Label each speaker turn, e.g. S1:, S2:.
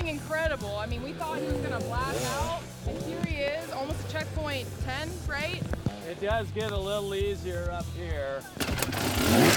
S1: doing incredible. I mean, we thought he was gonna black out, and here he is, almost a checkpoint 10, right?
S2: It does get a little easier up here.